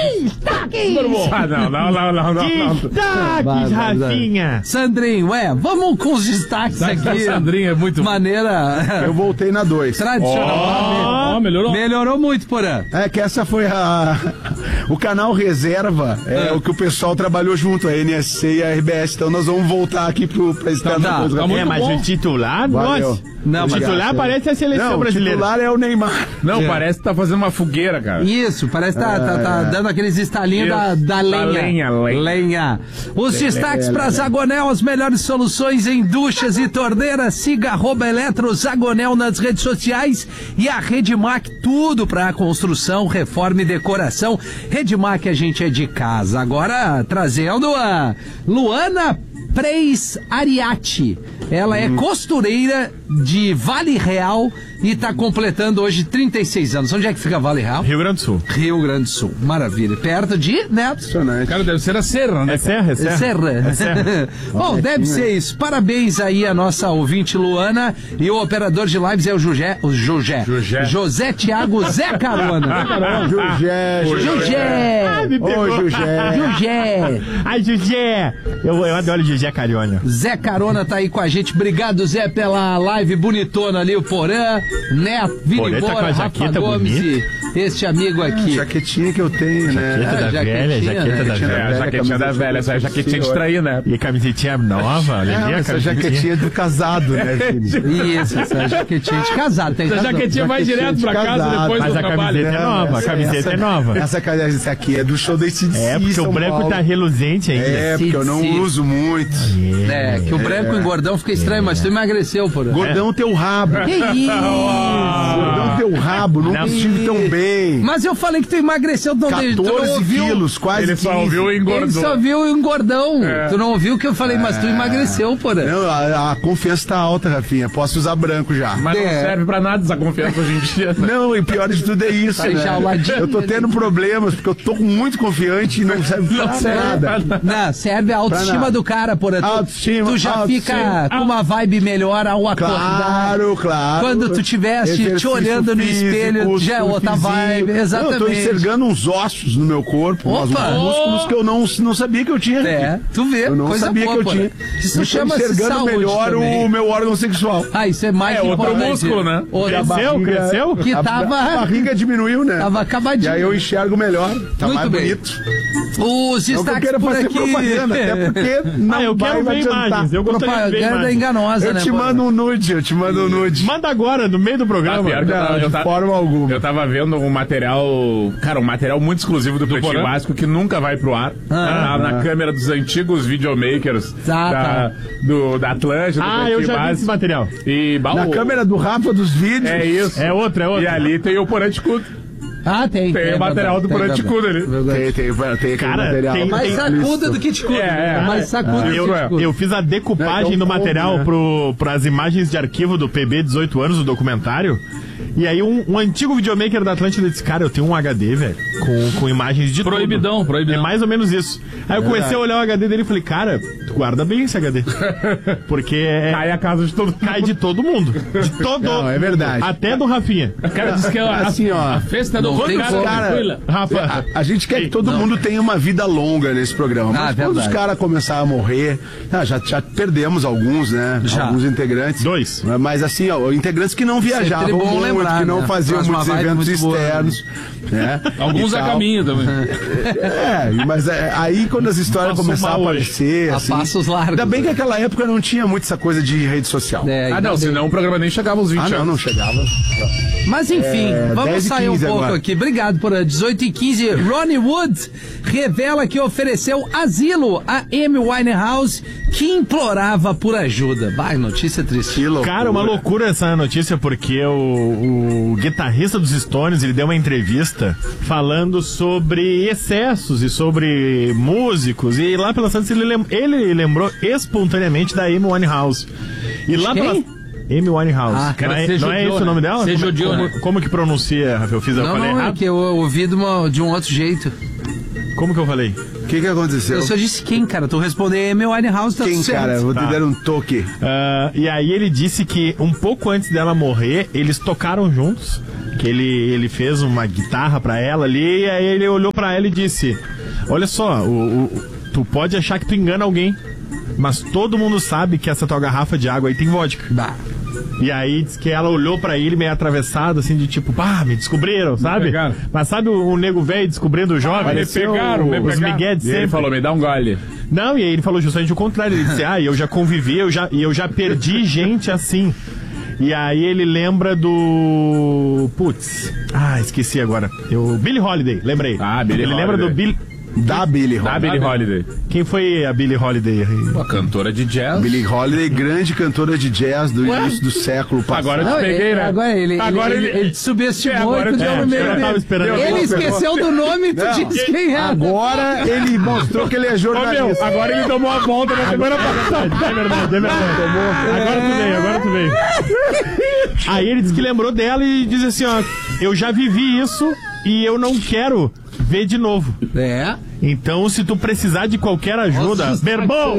Destaque! Não. Destaques, Rafinha! Sandrinho, vamos com os destaques aqui. Sandrinho é muito... Maneira... Eu voltei na 2. Tradicional. Melhorou. Melhorou muito, Porã. É que essa foi o canal reserva, o que o pessoal trabalhou junto, a NSC e a RBS. Então nós vamos voltar aqui pra estar na coisa. Mas o titular, nossa... Não, o titular parece a seleção brasileira. O titular é o Neymar. Não, parece que tá fazendo uma fogueira, cara. Isso, parece que tá dando aqueles estalinhos da lenha. Lenha. Os destaques para Zagonel, as melhores soluções em duchas e torneiras. Siga @EletroZagonel nas redes sociais e a Redmac, tudo para construção, reforma e decoração. Redmac, a gente é de casa. Agora, trazendo a Luana Preis Ariati. Ela é costureira de Vale Real e está completando hoje 36 anos. Onde é que fica Vale Real? Rio Grande do Sul. Rio Grande do Sul. Maravilha. Perto de Neto. Cara, deve ser a Serra, né? É Serra. Bom, deve ser isso. Parabéns aí a nossa ouvinte Luana e o operador de lives é o José Thiago Zé Carona. Jugé. Ai, Jugé. Eu adoro Jugé Carona. Zé Carona tá aí com a gente. Obrigado, Zé, pela live bonitona ali, o Porã, Neto, Vini tá com a Rafa jaqueta Gomes bonita. e este amigo aqui. Jaquetinha que eu tenho, né? Jaqueta da velha. A jaquetinha da velha, essa jaquetinha de trair, né? E camisetinha nova, Essa jaquetinha do casado, né, Vini? Isso, essa jaquetinha de casado. Tem Essa razão. jaquetinha vai direto pra casa depois Mas do a trabalho. camiseta é nova, a camiseta é nova. Essa aqui é do show da AC/DC. É, porque o branco tá reluzente ainda. É, porque eu não uso muito. Que o branco em gordão fica estranho, mas tu emagreceu, Porã. Gordão teu rabo. Que isso? Gordão teu rabo, não estive tão bem. Mas eu falei que tu emagreceu, tu não 14 ouviu. quilos, quase Ele 15. só ouviu e engordou. Ele só viu o engordão. Tu não ouviu o que eu falei, mas tu emagreceu, Porã. Não, a confiança tá alta, Rafinha. Posso usar branco já. Mas não serve pra nada essa confiança hoje em dia. Não, e o pior de tudo é isso, Tá né? enjauladinho, Eu tô tendo problemas, porque eu tô muito confiante e não serve pra nada. Não, serve a autoestima do cara, Porã. Tu já fica com uma vibe melhor ao acordar. Claro. Quando tu tivesse te olhando no espelho, já é outra vibe. Exatamente. Eu tô enxergando uns ossos no meu corpo, uns músculos que eu não sabia que eu tinha. Tu vê, eu não coisa sabia boa, que eu tinha. Isso chama enxergando saúde melhor também. o meu órgão sexual. Isso é mais outro importante. músculo, né? Cresceu? Que A barriga diminuiu, né? Tava E acabadinho. aí eu enxergo melhor. Tá Muito mais bem. bonito. Os Não que eu destaques queira por fazer aqui. propaganda, até porque não eu quero ver adiantar. imagens. Eu gostaria de ver Propaganda imagens. enganosa, Eu né? te mando um nude, Manda agora, no meio do programa. De forma alguma. Eu tava vendo um material, cara, um material muito exclusivo do Pretinho Porã? Básico que nunca vai pro ar. Na câmera dos antigos videomakers da Atlântida, do eu Pretinho já vi esse Básico. material. E, Na câmera do Rafa dos vídeos. É isso. É outra. E ali tem o Porã Ticudo. Tem. Tem o material do Porã Ticudo ali. Tem aquele Cara, material. tem- Mais sacuda do que te cuida. Mais sacuda do que te cuida. Eu fiz a decupagem do material pras imagens de arquivo do PB 18 anos, do documentário. E aí um antigo videomaker da Atlântida disse, cara, eu tenho um HD, velho, com imagens de Proibidão. É mais ou menos isso. Aí eu comecei a olhar o HD dele e falei, cara, tu guarda bem esse HD. Porque Cai a casa de todo mundo. cai de todo mundo. De todo. Não, é verdade. Até do Rafinha. O cara disse que Assim, ó. a festa do tem cara como. tranquila. Rafa, A gente quer que todo mundo tenha uma vida longa nesse programa. Mas quando os verdade. caras começarem a morrer, já perdemos alguns, né? Já. Alguns integrantes. 2. Mas assim, ó, integrantes que não viajavam Sempre bom muito, lembrar, que não né? faziam Traz uma muitos vibe eventos muito boa, né? externos. Né? Alguns E a tal. caminho também. Mas aí quando as histórias Passou começaram a mal hoje. aparecer, A assim, passos largos. ainda bem que naquela época não tinha muito essa coisa de rede social. Não, senão o programa nem chegava aos 20 anos. Não chegava. Mas enfim, vamos 10 e sair um 15 pouco agora. aqui. Obrigado por 18h15. Ronnie Wood revela que ofereceu asilo a Amy Winehouse, que implorava por ajuda. Vai, notícia triste. cara, uma loucura essa notícia, porque o guitarrista dos Stones, ele deu uma entrevista falando sobre excessos e sobre músicos, e lá pela Santos ele lembrou espontaneamente da Amy Winehouse. E lá Quem? pela Amy Winehouse. cara, não você é judiou, esse o nome né? dela? Você judiou, né? Como que pronuncia, Rafael? Eu falei Não, é errado? que eu ouvi de um outro jeito. Como que eu falei? O que aconteceu? Eu só disse quem, cara? Tu respondeu Amy Winehouse, tá Quem, tudo certo. cara? Eu vou te dar um toque. E aí ele disse que um pouco antes dela morrer, eles tocaram juntos, que ele fez uma guitarra pra ela ali, e aí ele olhou pra ela e disse: olha só, tu pode achar que tu engana alguém, mas todo mundo sabe que essa tua garrafa de água aí tem vodka. Bah. E aí diz que ela olhou pra ele meio atravessada, assim, de tipo, me descobriram, sabe? pegaram. Mas sabe o nego velho descobrindo o jovem? Me pegaram, os Miguel de E ele sempre. falou, me dá um gole. Não, e aí ele falou justamente o contrário. Ele disse, eu já convivi, eu já perdi gente assim. E aí ele lembra do... Putz, esqueci agora. Billie Holiday, lembrei. Billie Ele Holiday. lembra do Billie... Da Billie Holiday. Da Billie Holiday. Quem foi a Billie Holiday? Uma cantora de jazz. Billie Holiday, grande cantora de jazz do início do século passado. Agora eu te peguei, né? Agora ele te subestimou e tu deu no meio eu tava dele. esperando. Ele esqueceu do nome e tu disse quem é. Agora ele mostrou que ele é jornalista. Agora ele tomou a volta na semana passada. É verdade. Agora tu veio. Aí ele disse que lembrou dela e diz assim, eu já vivi isso e eu não quero ver de novo. É. Então, se tu precisar de qualquer ajuda, meu irmão!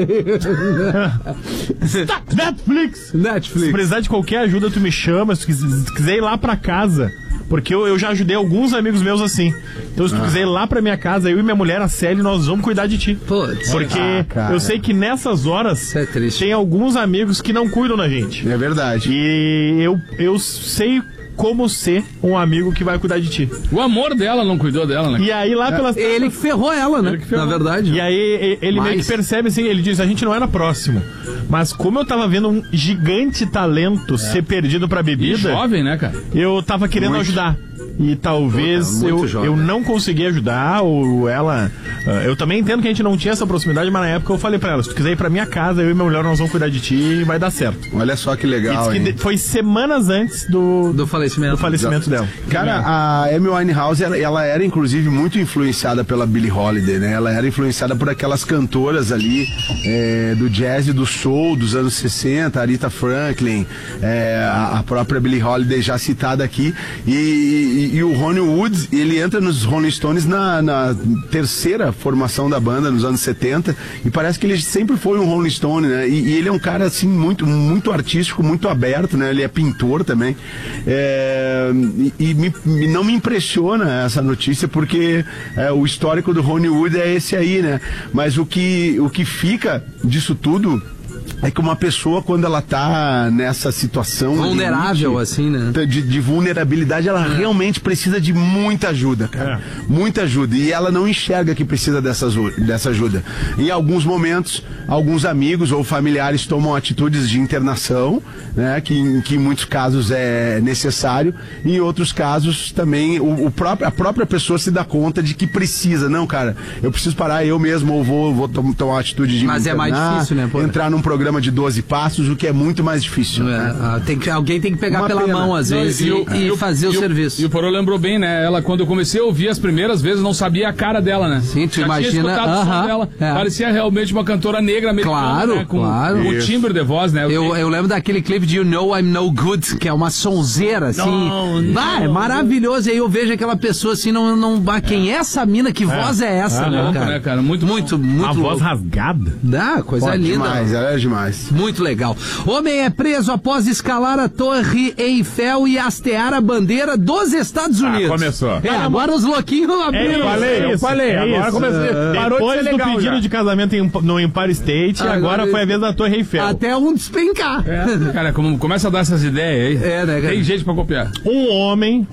Netflix! Se precisar de qualquer ajuda, tu me chama. Se tu quiser ir lá pra casa, porque eu já ajudei alguns amigos meus assim. Então, se tu quiser ir lá pra minha casa, eu e minha mulher, a Célia, nós vamos cuidar de ti. Putz. Porque eu sei que nessas horas É triste. tem alguns amigos que não cuidam da gente. É verdade. E eu sei como ser um amigo que vai cuidar de ti. O amor dela não cuidou dela, né? E aí lá pelas... Ele que ferrou ela, né? Na verdade. E aí ele meio que percebe assim, ele diz, a gente não era próximo. Mas como eu tava vendo um gigante talento ser perdido pra E bebida, jovem, né, cara? eu tava querendo ajudar. E talvez eu não consegui ajudar, ou ela... eu também entendo que a gente não tinha essa proximidade, mas na época eu falei pra ela, se tu quiser ir pra minha casa, eu e minha mulher nós vamos cuidar de ti e vai dar certo. Olha só que E legal, diz que hein? foi semanas antes do falecimento dela. Cara, a Amy Winehouse, ela era inclusive muito influenciada pela Billie Holiday, né? Ela era influenciada por aquelas cantoras ali do jazz e do soul dos anos 60, Aretha Franklin, a própria Billie Holiday já citada aqui, e o Ronnie Wood, ele entra nos Rolling Stones na terceira formação da banda, nos anos 70, e parece que ele sempre foi um Rolling Stone, né? E ele é um cara, assim, muito, muito artístico, muito aberto, né? Ele é pintor também. Não me impressiona essa notícia, porque o histórico do Ronnie Wood é esse aí, né? Mas o que fica disso tudo é que uma pessoa, quando ela tá nessa situação vulnerável, limite, assim, né? De vulnerabilidade, ela realmente precisa de muita ajuda, cara. Muita ajuda. E ela não enxerga que precisa dessa ajuda. Em alguns momentos, alguns amigos ou familiares tomam atitudes de internação, né? Que em muitos casos é necessário. E em outros casos também a própria pessoa se dá conta de que precisa. Não, cara, eu preciso parar eu mesmo, ou vou tomar uma atitude de Mas me internar, é mais difícil, né? Pô? Entrar num programa de 12 passos, o que é muito mais difícil. Né? Alguém tem que pegar Uma pela pena. mão, às vezes, e fazer o serviço. E o Porô lembrou bem, né? Ela, quando eu comecei a ouvir as primeiras vezes, não sabia a cara dela, né? Sim, tu Já imagina. tinha escutado o som dela. Parecia realmente uma cantora negra americana, Claro, né? Com claro. o timbre de voz, né? Eu lembro daquele clipe de You Know I'm No Good, que é uma sonzeira, assim. É maravilhoso. E aí eu vejo aquela pessoa assim, quem é essa mina? Que voz é essa, né, louco, cara? né, cara? Muito Uma louco. voz rasgada. Coisa linda. Demais, ela é demais. Muito legal. Homem é preso após escalar a Torre Eiffel e hastear a bandeira dos Estados Unidos. Começou. Agora os louquinhos abriram. Eu falei. Agora começou. Parou de Depois ser do legal pedido já. de casamento no Empire State, agora foi a vez da Torre Eiffel. Até um despencar. Cara, como começa a dar essas ideias aí, né, cara? tem gente pra copiar. Um homem!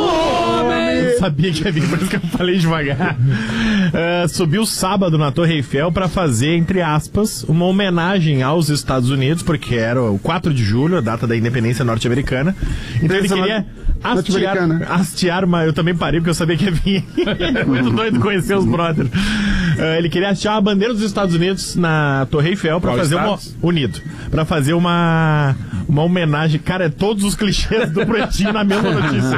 Eu sabia que ia vir, por isso que eu falei devagar. Subiu sábado na Torre Eiffel para fazer, entre aspas, uma homenagem aos Estados Unidos, porque era o 4 de julho, a data da independência norte-americana. Então ele queria hastear eu também parei porque eu sabia que ia vir. É muito doido conhecer os brothers. Ele queria hastear a bandeira dos Estados Unidos na Torre Eiffel para fazer para fazer uma homenagem. Cara, é todos os clichês do Pretinho na mesma notícia.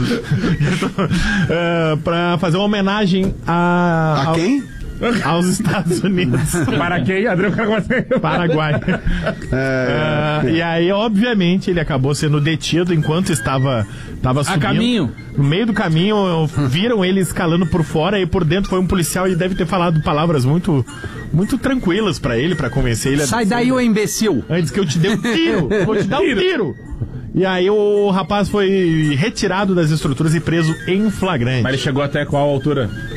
Para fazer uma homenagem a quem? Aos Estados Unidos. Para quem? Adriano Paraguai. E aí, obviamente, ele acabou sendo detido enquanto estava subindo. A caminho. No meio do caminho, viram ele escalando por fora e por dentro foi um policial e deve ter falado palavras muito, muito tranquilas pra ele, pra convencer ele. Sai daí, ô imbecil. Antes que eu te dê um tiro. Vou te dar um tiro. E aí o rapaz foi retirado das estruturas e preso em flagrante. Mas ele chegou até qual altura?